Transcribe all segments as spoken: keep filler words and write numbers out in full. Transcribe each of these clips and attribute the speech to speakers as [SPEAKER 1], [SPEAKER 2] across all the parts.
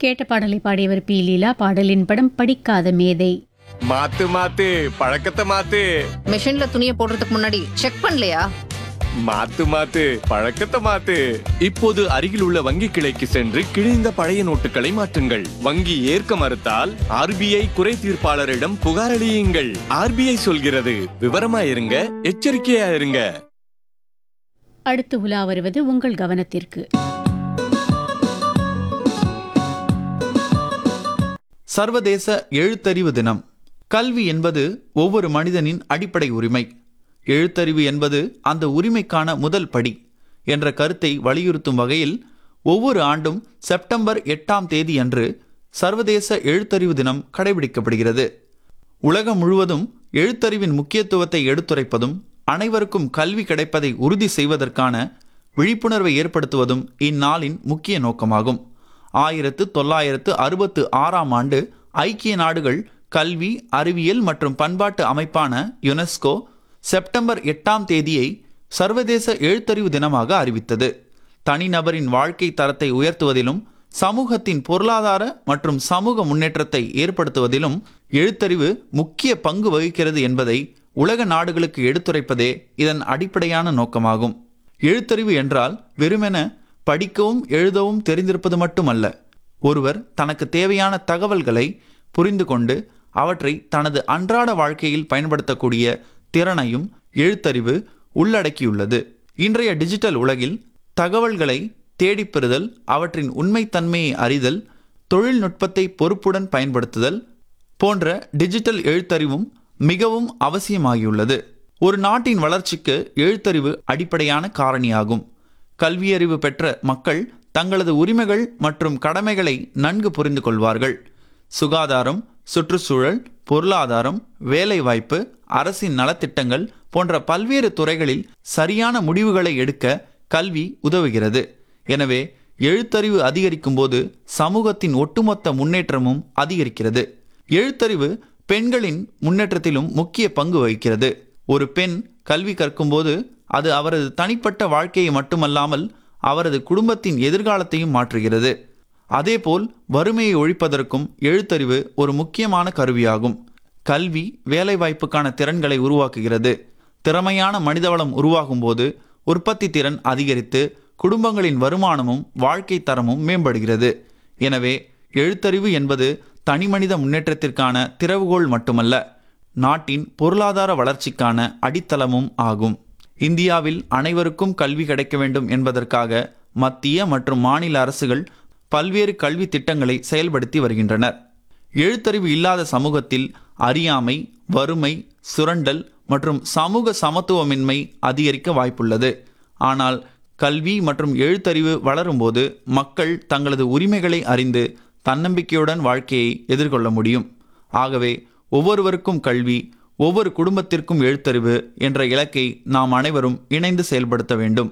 [SPEAKER 1] கேட்ட பாடலை பாடியவர் பி லீலா. பாடலின் படம் படிக்காத மேதை.
[SPEAKER 2] மாத்து மாத்து பழக்கத்தை மாத்து.
[SPEAKER 3] மிஷின்ல துணியை போடுறதுக்கு முன்னாடி செக் பண்ணலையா?
[SPEAKER 2] மாத்து மாத்து பழக்கத்தை மாத்து. இப்போது அருகில் உள்ள வங்கி கிளைக்கு சென்று கிழிந்த பழைய நோட்டுகளை மாற்றுங்கள். வங்கி ஏற்க மறுத்தால் ஆர்பிஐ குறை தீர்ப்பாளரிடம் புகார் அளியுங்கள். ஆர்பிஐ சொல்கிறது, விவரமா இருங்க, எச்சரிக்கையா இருங்க.
[SPEAKER 1] அடுத்து உலா வருவது உங்கள் கவனத்திற்கு.
[SPEAKER 4] சர்வதேச எழுத்தறிவு தினம். கல்வி என்பது ஒவ்வொரு மனிதனின் அடிப்படை உரிமை. எழுத்தறிவு என்பது அந்த உரிமைக்கான முதல் படி என்ற கருத்தை வலியுறுத்தும் வகையில் ஒவ்வொரு ஆண்டும் செப்டம்பர் எட்டாம் தேதி அன்று சர்வதேச எழுத்தறிவு தினம் கடைபிடிக்கப்படுகிறது. உலகம் முழுவதும் எழுத்தறிவின் முக்கியத்துவத்தை எடுத்துரைப்பதும் அனைவருக்கும் கல்வி கிடைப்பதை உறுதி செய்வதற்கான விழிப்புணர்வை ஏற்படுத்துவதும் இந்நாளின் முக்கிய நோக்கமாகும். ஆயிரத்து தொள்ளாயிரத்து அறுபத்து ஆறாம் ஆண்டு ஐக்கிய நாடுகள் கல்வி, அறிவியல் மற்றும் பண்பாட்டு அமைப்பான யுனெஸ்கோ செப்டம்பர் எட்டாம் தேதியை சர்வதேச எழுத்தறிவு தினமாக அறிவித்தது. தனிநபரின் வாழ்க்கை தரத்தை உயர்த்துவதிலும் சமூகத்தின் பொருளாதார மற்றும் சமூக முன்னேற்றத்தை ஏற்படுத்துவதிலும் எழுத்தறிவு முக்கிய பங்கு வகிக்கிறது என்பதை உலக நாடுகளுக்கு எடுத்துரைப்பதே இதன் அடிப்படையான நோக்கமாகும். எழுத்தறிவு என்றால் வெறுமென படிக்கவும் எழுதவும் தெரிந்திருப்பது மட்டுமல்ல. ஒருவர் தனக்கு தேவையான தகவல்களை புரிந்து கொண்டு அவற்றை தனது அன்றாட வாழ்க்கையில் பயன்படுத்தக்கூடிய திறனையும் எழுத்தறிவு உள்ளடக்கியுள்ளது. இன்றைய டிஜிட்டல் உலகில் தகவல்களை தேடிப்பெறுதல், அவற்றின் உண்மைத்தன்மையை அறிதல், தொழில்நுட்பத்தை பொறுப்புடன் பயன்படுத்துதல் போன்ற டிஜிட்டல் எழுத்தறிவும் மிகவும் அவசியமாகியுள்ளது. ஒரு நாட்டின் வளர்ச்சிக்கு எழுத்தறிவு அடிப்படையான காரணியாகும். கல்வியறிவு பெற்ற மக்கள் தங்களது உரிமைகள் மற்றும் கடமைகளை நன்கு புரிந்து கொள்வார்கள். சுகாதாரம், சுற்றுச்சூழல், பொருளாதாரம், வேலைவாய்ப்பு, அரசின் நலத்திட்டங்கள் போன்ற பல்வேறு துறைகளில் சரியான முடிவுகளை எடுக்க கல்வி உதவுகிறது. எனவே எழுத்தறிவு அதிகரிக்கும் போது சமூகத்தின் ஒட்டுமொத்த முன்னேற்றமும் அதிகரிக்கிறது. எழுத்தறிவு பெண்களின் முன்னேற்றத்திலும் முக்கிய பங்கு வகிக்கிறது. ஒரு பெண் கல்வி கற்கும்போது அது அவரது தனிப்பட்ட வாழ்க்கையை மட்டுமல்லாமல் அவரது குடும்பத்தின் எதிர்காலத்தையும் மாற்றுகிறது. அதேபோல் வறுமையை ஒழிப்பதற்கும் எழுத்தறிவு ஒரு முக்கியமான கருவியாகும். கல்வி வேலைவாய்ப்புக்கான திறன்களை உருவாக்குகிறது. திறமையான மனிதவளம் உருவாகும் போது உற்பத்தி திறன் அதிகரித்து குடும்பங்களின் வருமானமும் வாழ்க்கை தரமும் மேம்படுகிறது. எனவே எழுத்தறிவு என்பது தனிமனித முன்னேற்றத்திற்கான திறவுகோல் மட்டுமல்ல, நாட்டின் பொருளாதார வளர்ச்சிக்கான அடித்தளமும் ஆகும். இந்தியாவில் அனைவருக்கும் கல்வி கிடைக்க வேண்டும் என்பதற்காக மத்திய மற்றும் மாநில அரசுகள் பல்வேறு கல்வி திட்டங்களை செயல்படுத்தி வருகின்றனர். எழுத்தறிவு இல்லாத சமூகத்தில் அறியாமை, வறுமை, சுரண்டல் மற்றும் சமூக சமத்துவமின்மை அதிகரிக்க வாய்ப்புள்ளது. ஆனால் கல்வி மற்றும் எழுத்தறிவு வளரும்போது மக்கள் தங்களது உரிமைகளை அறிந்து தன்னம்பிக்கையுடன் வாழ்க்கையை எதிர்கொள்ள முடியும். ஆகவே ஒவ்வொருவருக்கும் கல்வி, ஒவ்வொரு குடும்பத்திற்கும் எழுத்தறிவு என்ற இலக்கை நாம் அனைவரும் இணைந்து செயல்படுத்த வேண்டும்.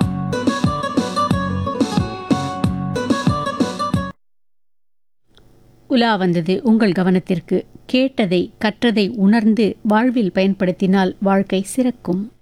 [SPEAKER 1] உலா வந்தது உங்கள் கவனத்திற்கு. கேட்டதை கற்றதை உணர்ந்து வாழ்வில் பயன்படுத்தினால் வாழ்க்கை சிறக்கும்.